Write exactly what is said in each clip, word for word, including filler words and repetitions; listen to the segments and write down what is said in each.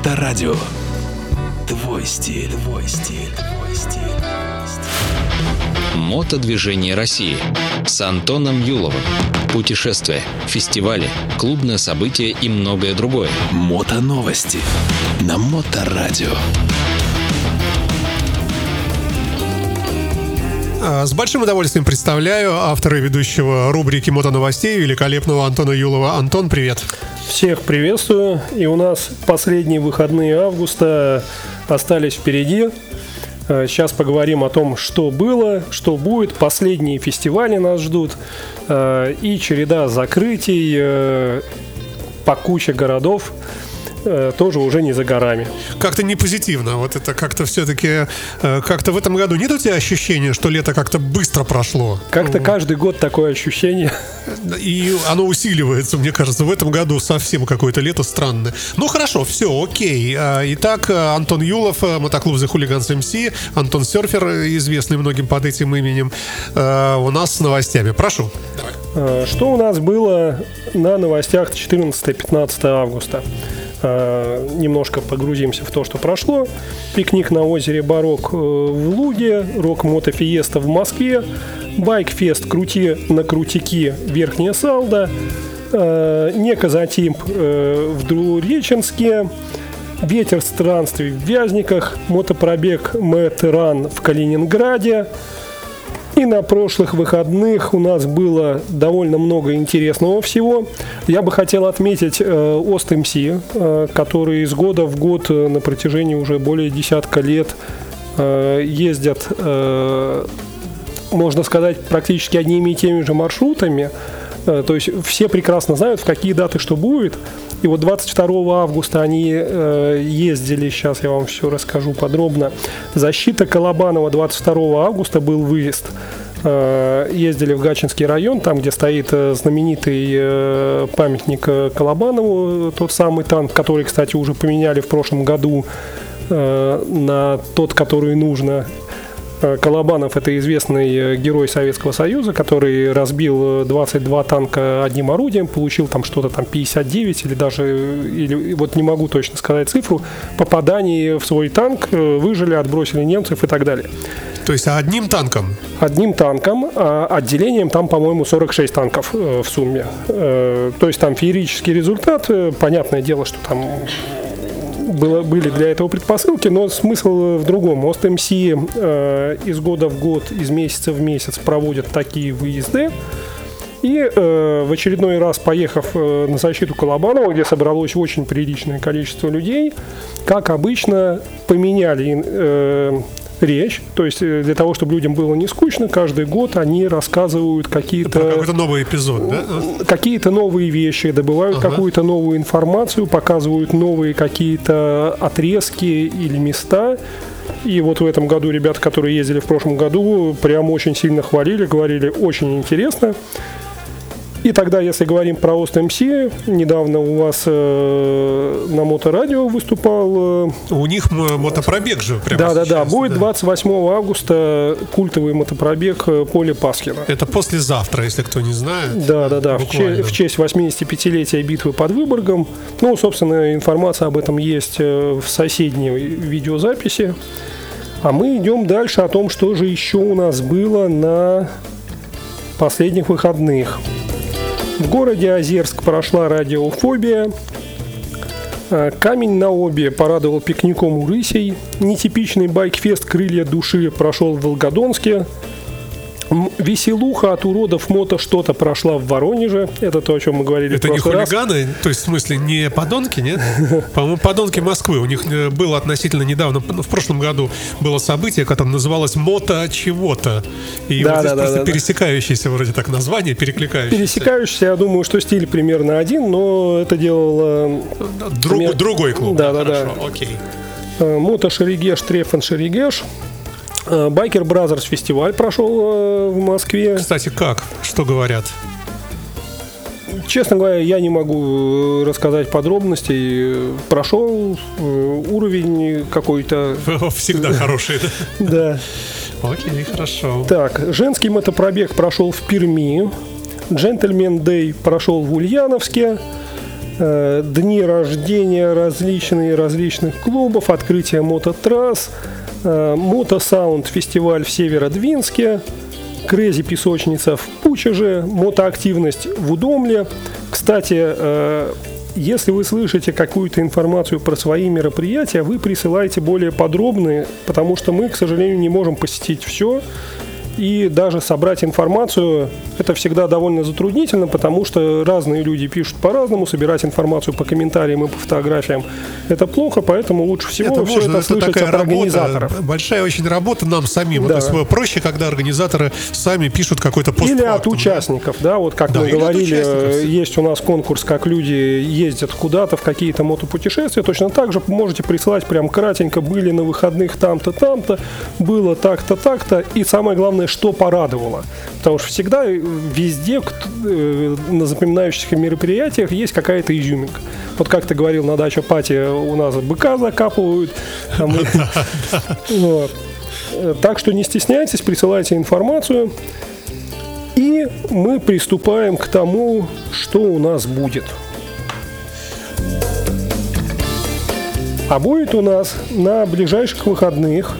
Моторадио. Твой стиль, твой стиль, твой стиль. Мотодвижение России с Антоном Юловым. Путешествия, фестивали, клубные события и многое другое. Мотоновости на Моторадио. С большим удовольствием представляю автора и ведущего рубрики «Мотоновостей» великолепного Антона Юлова. Антон, привет. Всех приветствую. И у нас последние выходные августа остались впереди. Сейчас поговорим о том, что было, что будет. Последние фестивали нас ждут. И череда закрытий по куче городов тоже уже не за горами. Как-то не позитивно. Вот это как-то все-таки... Как-то в этом году нет у тебя ощущения, что лето как-то быстро прошло? Как-то каждый год такое ощущение. И оно усиливается, мне кажется. В этом году совсем какое-то лето странное. Ну хорошо, все, окей. Итак, Антон Юлов, мотоклуб The Hooligans эм си, Антон Серфер, известный многим под этим именем, у нас с новостями. Прошу. Давай. Что у нас было на новостях четырнадцатого-пятнадцатого августа? Немножко погрузимся в то, что прошло. Пикник на озере Барок в Луге, Рок-мотофиеста в Москве, Байк-фест Крути на Крутики Верхняя Салда, Неказатимп в Двуреченске, Ветер странствий в Вязниках, мотопробег Мэт-ран в Калининграде. И на прошлых выходных у нас было довольно много интересного всего. Я бы хотел отметить э, Ост эм си, э, который из года в год э, на протяжении уже более десятка лет э, ездят, э, можно сказать, практически одними и теми же маршрутами. Э, то есть все прекрасно знают, в какие даты что будет. И вот двадцать второго августа они э, ездили, сейчас я вам все расскажу подробно. Защита Колобанова, двадцать второго августа был выезд. Э, ездили в Гатчинский район, там, где стоит э, знаменитый э, памятник Колобанову, тот самый танк, который, кстати, уже поменяли в прошлом году э, на тот, который нужно. Колобанов — это известный герой Советского Союза, который разбил двадцать два танка одним орудием, получил там что-то там пятьдесят девять или даже, или, вот не могу точно сказать цифру, попаданий в свой танк, выжили, отбросили немцев и так далее. То есть одним танком? Одним танком, а отделением там, по-моему, сорок шесть танков в сумме. То есть там феерический результат, понятное дело, что там... Было, были для этого предпосылки, но смысл в другом. Ост эм си э, из года в год, из месяца в месяц проводят такие выезды. И э, в очередной раз, поехав э, на защиту Колобанова, где собралось очень приличное количество людей, как обычно, поменяли э, речь. То есть для того, чтобы людям было не скучно, каждый год они рассказывают какие-то... Про какой-то новый эпизод, да? Какие-то новые вещи, добывают ага. какую-то новую информацию, показывают новые какие-то отрезки или места. И вот в этом году ребята, которые ездили в прошлом году, прям очень сильно хвалили, говорили, очень интересно. И тогда, если говорим про Ост эм си, недавно у вас э, на Моторадио выступал... Э, у них мотопробег же прямо да, сейчас. Да-да-да, будет двадцать восьмого августа культовый мотопробег Поля Пасхина. Это послезавтра, если кто не знает. Да-да-да, в, че- в честь восьмидесятипятилетия битвы под Выборгом. Ну, собственно, информация об этом есть в соседней видеозаписи. А мы идем дальше о том, что же еще у нас было на последних выходных. В городе Озерск прошла радиофобия. Камень на Обе порадовал пикником у рысей. Нетипичный байк-фест «Крылья души» прошел в Волгодонске. Веселуха от уродов мото что-то прошла в Воронеже. Это то, о чем мы говорили это в прошлый раз. Это не хулиганы? То есть, в смысле, не подонки, нет? По-моему, подонки Москвы. У них было относительно недавно, в прошлом году было событие, которое называлось «Мото чего-то». И да, вот здесь да, просто да, пересекающиеся вроде так название, перекликающиеся. Пересекающиеся, я думаю, что стиль примерно один, но это делал... Друг, мер... Другой клуб. Да, да, Хорошо, да. Окей. Мото Шерегеш, Трефен Шерегеш. Байкер Бразерс фестиваль прошел в Москве. Кстати, как? Что говорят? Честно говоря, я не могу рассказать подробностей. Прошел уровень какой-то... Всегда хороший, да? Да. Окей, хорошо. Так, женский мотопробег прошел в Перми. Джентльмен Дэй прошел в Ульяновске. дни рождения различные различных клубов, открытие мототрасс, мотосаунд фестиваль в Северодвинске, Крейзи песочница в Пучеже, мотоактивность в Удомле. Кстати, если вы слышите какую-то информацию про свои мероприятия, вы присылайте более подробные, потому что мы, к сожалению, не можем посетить все. И даже собрать информацию – это всегда довольно затруднительно, потому что разные люди пишут по-разному, собирать информацию по комментариям и по фотографиям – это плохо, поэтому лучше всего это все можно, это, это слышать от работа, организаторов. Большая очень работа нам самим. Да. То есть проще, когда организаторы сами пишут какой-то постфактум. Или от участников, да, вот как да, мы говорили, есть у нас конкурс, как люди ездят куда-то в какие-то мотопутешествия, точно так же можете присылать прям кратенько, были на выходных там-то, там-то, было так-то, так-то, и самое главное, что порадовало. Потому что всегда везде на запоминающихся мероприятиях есть какая-то изюминка. Вот как ты говорил, на даче пати у нас быка закапывают. Так что не стесняйтесь, присылайте информацию. И мы приступаем к тому, что у нас будет. А будет у нас на ближайших выходных,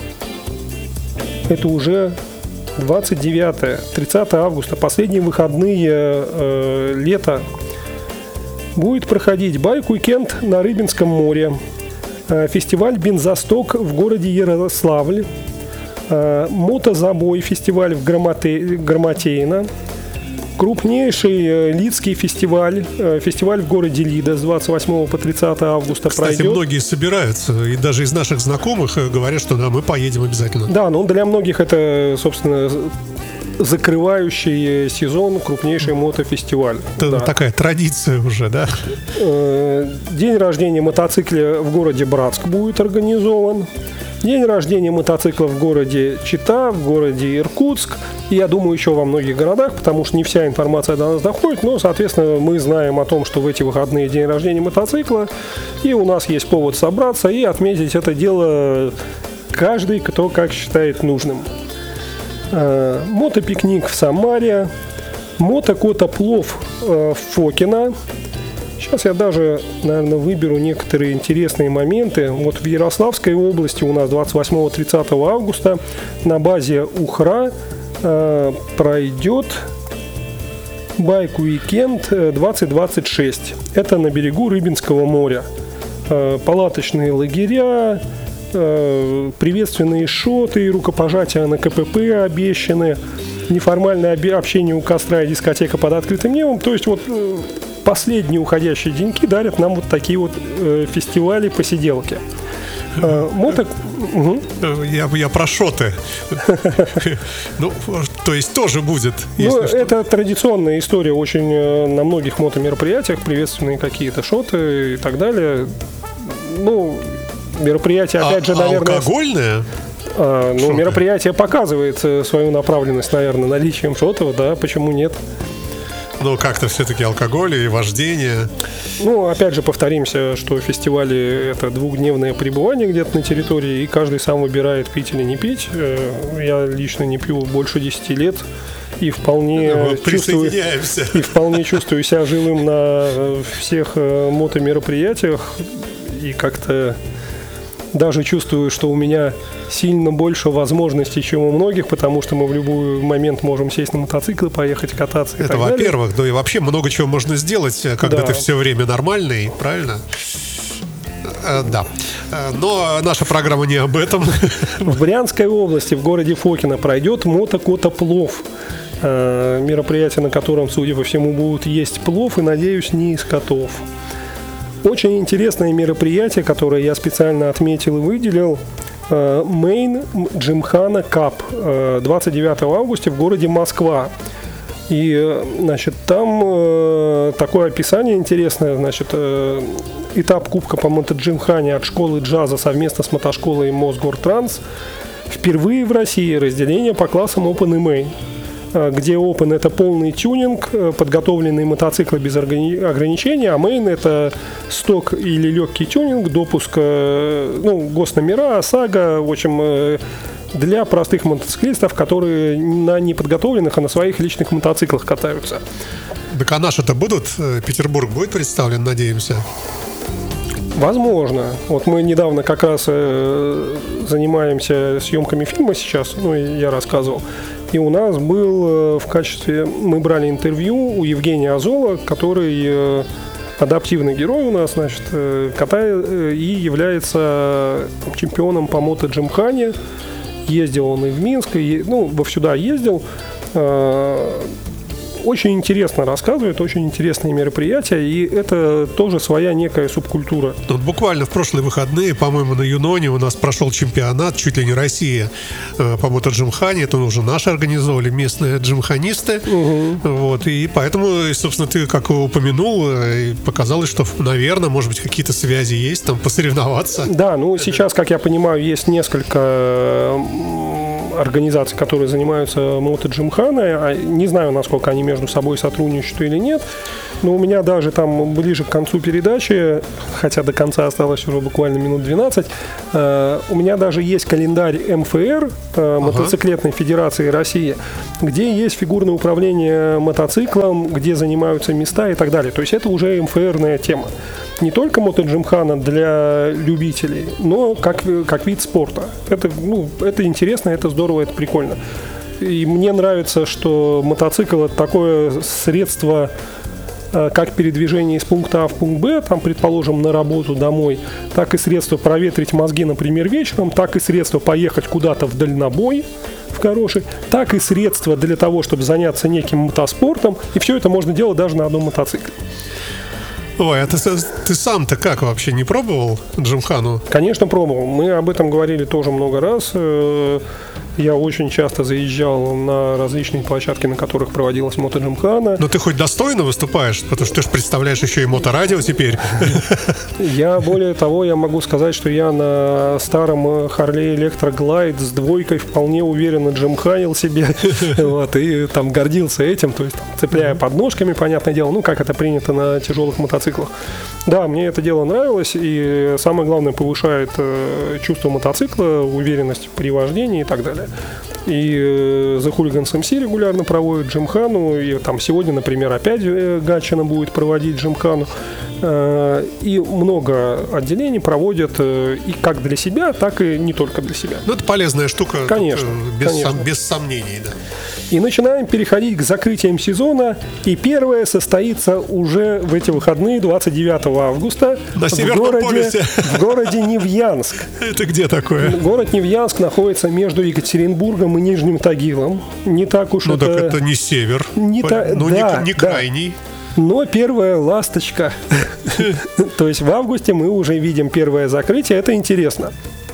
это уже двадцать девятое тридцатое августа, последние выходные э, лета, будет проходить байк-уикенд на Рыбинском море, э, фестиваль «Бензосток» в городе Ярославль, э, мотозабой фестиваль в Грамоте... Грамотеино, крупнейший э, Лидский фестиваль, э, фестиваль в городе Лида с двадцать восьмого по тридцатое августа. Кстати, пройдет. Многие собираются, и даже из наших знакомых говорят, что да, мы поедем обязательно. Да, ну для многих это, собственно, закрывающий сезон крупнейший мотофестиваль. Это да. Такая традиция уже, да? День рождения мотоцикла в городе Братск будет организован. День рождения мотоцикла в городе Чита, в городе Иркутск. И я думаю, еще во многих городах, потому что не вся информация до нас доходит. Но, соответственно, мы знаем о том, что в эти выходные день рождения мотоцикла. И у нас есть повод собраться и отметить это дело каждый, кто как считает нужным. Мотопикник в Самаре. Мотокотоплов в Фокино. Сейчас я даже, наверное, выберу некоторые интересные моменты. Вот в Ярославской области у нас двадцать восьмого тридцатого августа на базе Ухра э, пройдет байк-уикенд двадцать двадцать шесть. Это на берегу Рыбинского моря. Э, палаточные лагеря, э, приветственные шоты, рукопожатия на ка пэ пэ обещаны, неформальное общение у костра и дискотека под открытым небом. То есть вот последние уходящие деньки дарят нам вот такие вот э, фестивали, посиделки. Э, моток... угу. я, я про шоты. Ну, то есть тоже будет. Ну, это традиционная история очень на многих мотомероприятиях, приветственные какие-то шоты и так далее. Ну, мероприятие, опять же, наверное... Алкогольное? А, ну, мероприятие показывает свою направленность, наверное, наличием шотов, да, почему нет? Ну, как-то все-таки алкоголь и вождение. Ну, опять же, повторимся, что фестивали — это двухдневное пребывание где-то на территории, и каждый сам выбирает, пить или не пить. Я лично не пью больше десяти лет, и вполне, чувствую, и вполне чувствую себя живым на всех мотомероприятиях, и как-то даже чувствую, что у меня сильно больше возможностей, чем у многих, потому что мы в любой момент можем сесть на мотоцикл, поехать кататься. Это во-первых, да и вообще много чего можно сделать, когда да. ты все время нормальный, правильно? Да. Но наша программа не об этом. В Брянской области, в городе Фокино, пройдет мотокотоплов. Мероприятие, на котором, судя по всему, будут есть плов и, надеюсь, не из котов. Очень интересное мероприятие, которое я специально отметил и выделил. Main Gymkhana Cup двадцать девятого августа в городе Москва. И, значит, там такое описание интересное. Значит, этап кубка по мотоджимхане от школы джаза совместно с мотошколой Мосгортранс. Впервые в России разделение по классам Open и Main, где Open — это полный тюнинг, подготовленные мотоциклы без ограничений, а Main — это сток или легкий тюнинг, допуск, ну, госномера, ОСАГО, в общем, для простых мотоциклистов, которые на неподготовленных, а на своих личных мотоциклах катаются. Так а наши-то будут? Петербург будет представлен, надеемся? Возможно. Вот мы недавно как раз э, занимаемся съемками фильма сейчас, ну, я рассказывал. И у нас был э, в качестве... Мы брали интервью у Евгения Азола, который э, адаптивный герой у нас, значит, э, катает э, и является чемпионом по мото-джимхане. Ездил он и в Минск, и, ну, во сюда ездил. Э, Очень интересно рассказывает, очень интересные мероприятия, и это тоже своя некая субкультура. Вот буквально в прошлые выходные, по-моему, на Юноне у нас прошел чемпионат, чуть ли не Россия, по мото-джимхане. Это уже наши организовали, местные джимханисты. Угу. Вот, и поэтому, собственно, ты как упомянул, показалось, что, наверное, может быть, какие-то связи есть, там, посоревноваться. Да, ну, сейчас, как я понимаю, есть несколько организаций, которые занимаются мото-джимханой. Не знаю, насколько они между собой сотрудничают или нет, но у меня даже там ближе к концу передачи, хотя до конца осталось уже буквально минут двенадцать, э, у меня даже есть календарь эм эф эр, э, мотоциклетной федерации России, где есть фигурное управление мотоциклом, где занимаются места и так далее. То есть это уже эм эф эрная тема. Не только мото-джимхана для любителей, но как, как вид спорта. Это, ну, это интересно, это здорово, это прикольно. И мне нравится, что мотоцикл — это такое средство, как передвижение из пункта А в пункт Б, там, предположим, на работу, домой, так и средство проветрить мозги, например, вечером, так и средство поехать куда-то в дальнобой, в хороший, так и средство для того, чтобы заняться неким мотоспортом. И все это можно делать даже на одном мотоцикле. Ой, а ты, ты сам-то как вообще, не пробовал джимхану? Конечно, пробовал. Мы об этом говорили тоже много раз. Я очень часто заезжал на различные площадки, на которых проводилась мото-джимхана. Но ты хоть достойно выступаешь, потому что ты же представляешь еще и моторадио теперь. Я, более того, я могу сказать, что я на старом Harley Electra Glide с двойкой вполне уверенно джимханил себе. Вот, и там гордился этим, то есть там, цепляя подножками, понятное дело, ну, как это принято на тяжелых мотоциклах. Да, мне это дело нравилось, и самое главное, повышает э, чувство мотоцикла, уверенность при вождении и так далее. И э, The Hooligans эм си регулярно проводит джимхану, и там сегодня, например, опять э, Гатчина будет проводить джимхану. Э, и много отделений проводят э, и как для себя, так и не только для себя. Ну, это полезная штука. Конечно, тут, без, конечно. Сом, без сомнений, да. И начинаем переходить к закрытиям сезона. И первое состоится уже в эти выходные, двадцать девятого августа. На в Северном городе, полюсе. В городе Невьянск. Это где такое? Город Невьянск находится между Екатеринбургом и Нижним Тагилом. Не так уж ну, это... Ну, так это не север. Не та... Ну, да, не, не да. крайний. Но первая ласточка. То есть в августе мы уже видим первое закрытие. Это интересно.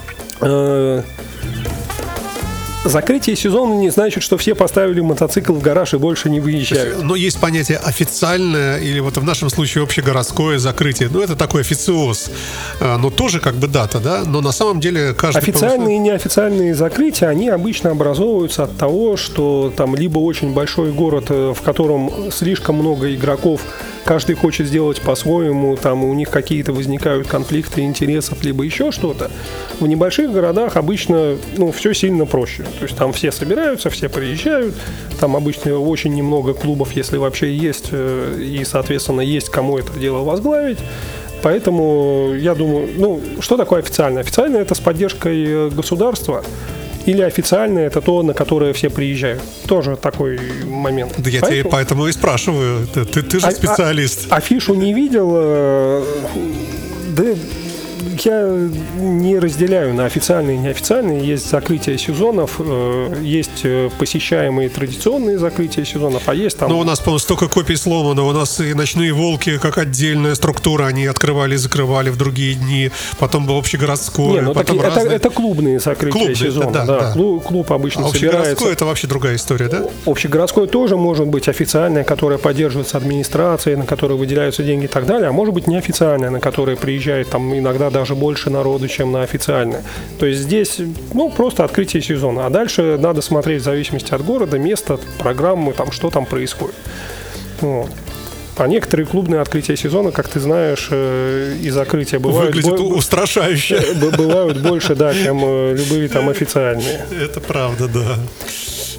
Закрытие сезона не значит, что все поставили мотоцикл в гараж и больше не выезжают. Но есть понятие официальное, или вот в нашем случае общегородское закрытие. Ну, это такой официоз. Но тоже как бы дата, да? Но на самом деле каждый... Официальные и неофициальные закрытия, они обычно образовываются от того, что там либо очень большой город, в котором слишком много игроков, каждый хочет сделать по-своему, там у них какие-то возникают конфликты интересов, либо еще что-то. В небольших городах обычно, ну, все сильно проще. То есть там все собираются, все приезжают, там обычно очень немного клубов, если вообще есть, и, соответственно, есть кому это дело возглавить. Поэтому я думаю, ну, что такое официально? Официально это с поддержкой государства. Или официальное — это то, на которое все приезжают. Тоже такой момент. Да я поэтому... тебя поэтому и спрашиваю. Ты, ты, ты же а, специалист. А, афишу не видел. Да я не разделяю на официальные и неофициальные. Есть закрытие сезонов, есть посещаемые традиционные закрытия сезонов, а есть там... Но у нас, по-моему, столько копий сломано. У нас и «Ночные волки» как отдельная структура. Они открывали и закрывали в другие дни. Потом был общегородское. Не, ну потом так, разные... это, это клубные закрытия клубные, сезона. Да, да, да. Клуб, клуб обычно а собирается. Общегородское — это вообще другая история, да? Общегородское тоже может быть официальное, которое поддерживается администрацией, на которое выделяются деньги и так далее, а может быть неофициальное, на которое приезжает там иногда даже больше народу, чем на официальное. То есть здесь, ну, просто открытие сезона. А дальше надо смотреть в зависимости от города, места, программы, там, что там происходит. Вот. А некоторые клубные открытия сезона, как ты знаешь, и закрытия бывают... Выглядит бо- устрашающе. Бывают больше, да, чем любые там официальные. Это правда, да.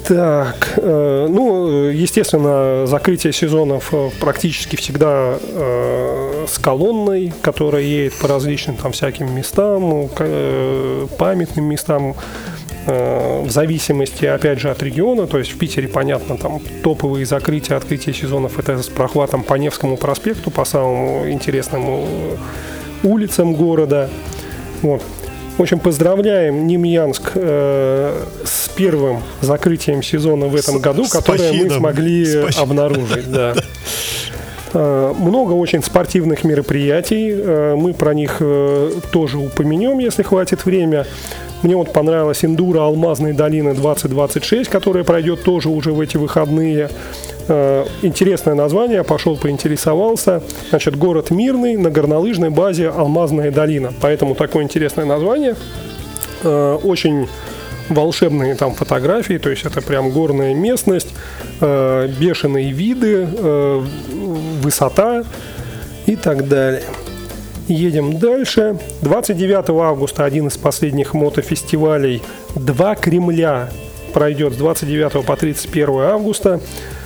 Так, э, ну, естественно, закрытие сезонов э, практически всегда э, с колонной, которая едет по различным там всяким местам, э, памятным местам, э, в зависимости, опять же, от региона. То есть в Питере, понятно, там топовые закрытия, открытия сезонов — это с прохватом по Невскому проспекту, по самым интересным улицам города. Вот. В общем, поздравляем Немьянск э, с первым закрытием сезона в этом году, которое мы смогли обнаружить. Да. Э, много очень спортивных мероприятий. Э, мы про них э, тоже упомянем, если хватит времени. Мне вот понравилась эндуро Алмазной долины двадцать двадцать шесть, которая пройдет тоже уже в эти выходные. Э, интересное название, я пошел поинтересовался. Значит, город Мирный на горнолыжной базе Алмазная долина. Поэтому такое интересное название. Э, очень волшебные там фотографии, то есть это прям горная местность, э, бешеные виды, э, высота и так далее. Едем дальше. двадцать девятого августа один из последних мотофестивалей «Два Кремля» пройдет с двадцать девятого по тридцать первое августа.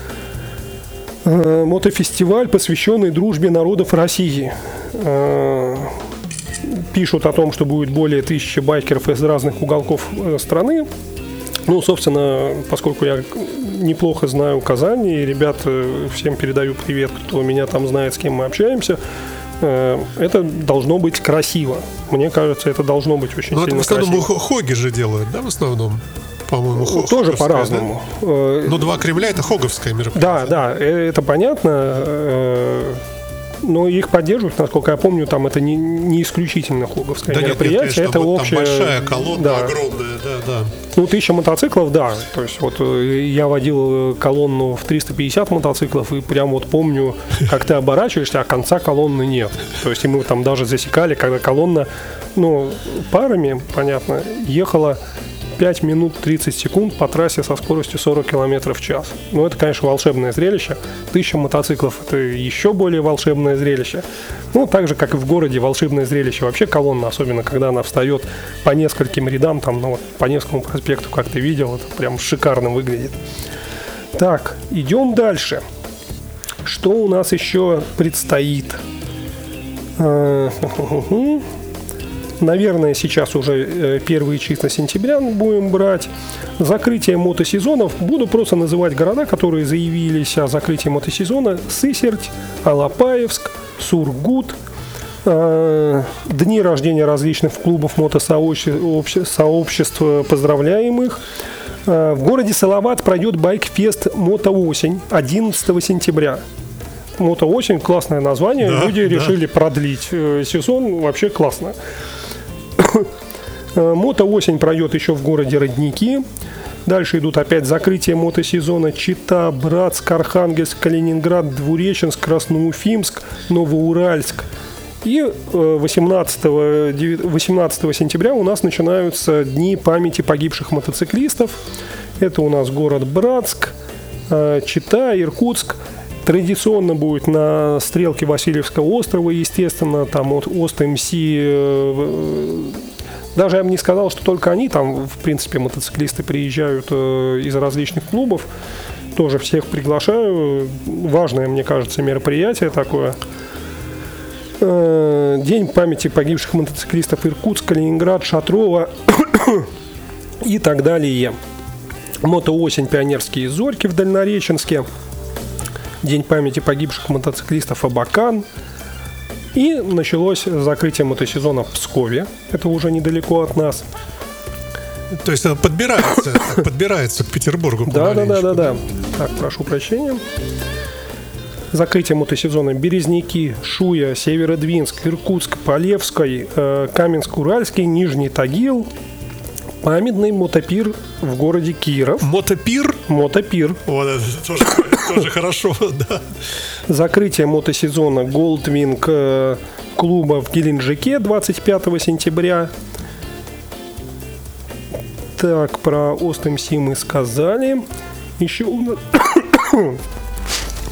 Э, мотофестиваль, посвященный дружбе народов России. Э, пишут о том, что будет более тысячи байкеров из разных уголков страны. Ну, собственно, поскольку я неплохо знаю Казань, и ребят всем передаю привет, кто меня там знает, с кем мы общаемся, это должно быть красиво. Мне кажется, это должно быть очень Но сильно красиво. В основном хоги же делают, да, в основном? По-моему, ну, тоже по-разному. Да? Но «Два Кремля» — это хоговское мероприятие. Да, да, это понятно. Но их поддерживают, насколько я помню, там это не, не исключительно хоговское да мероприятие, нет, нет, конечно, это общее. Там большая колонна, да. огромная, да, да. Ну, тысяча мотоциклов, да. То есть вот я водил колонну в триста пятьдесят мотоциклов, и прям вот помню, как ты оборачиваешься, а конца колонны нет. То есть и мы там даже засекали, когда колонна, ну, парами, понятно, ехала пять минут тридцать секунд по трассе со скоростью сорок километров в час. Ну, это, конечно, волшебное зрелище. Тысяча мотоциклов — это еще более волшебное зрелище. Ну, так же, как и в городе, волшебное зрелище. Вообще колонна, особенно когда она встает по нескольким рядам, там, ну, вот, по Невскому проспекту, как ты видел, это прям шикарно выглядит. Так, идем дальше. Что у нас еще предстоит? Наверное, сейчас уже первые числа сентября будем брать. Закрытие мотосезонов. Буду просто называть города, которые заявились о закрытии мотосезона. Сысерть, Алапаевск, Сургут. Дни рождения различных клубов мотосообществ. Поздравляем их. В городе Салават пройдет байк-фест «Мотоосень» одиннадцатого сентября. «Мотоосень» — классное название. Да, Люди да. решили продлить сезон. Вообще классно. Мотоосень пройдет еще в городе Родники. Дальше идут опять закрытие мотосезона: Чита, Братск, Архангельск, Калининград, Двуреченск, Красноуфимск, Новоуральск. И восемнадцатого сентября у нас начинаются дни памяти погибших мотоциклистов. Это у нас город Братск, Чита, Иркутск. Традиционно будет на стрелке Васильевского острова, естественно, там от Ост-МС. Даже я бы не сказал, что только они, там, в принципе, мотоциклисты приезжают из различных клубов. Тоже всех приглашаю. Важное, мне кажется, мероприятие такое. День памяти погибших мотоциклистов: Иркутск, Калининград, Шатрова и так далее. Мотоосень, Пионерские Зорьки в Дальнореченске. День памяти погибших мотоциклистов Абакан. И началось закрытие мотосезона в Пскове. Это уже недалеко от нас. То есть подбирается, подбирается к Петербургу. Да, да, да, да, да. Так, прошу прощения. Закрытие мотосезона: Березники, Шуя, Северодвинск, Иркутск, Полевский, Каменск-Уральский, Нижний Тагил. Памятный мотопир в городе Киров. Мотопир? Мотопир. Вот это тоже, тоже хорошо, да. Закрытие мотосезона Goldwing клуба в Геленджике двадцать пятого сентября. Так, про Ост-МС мы сказали. Еще у нас...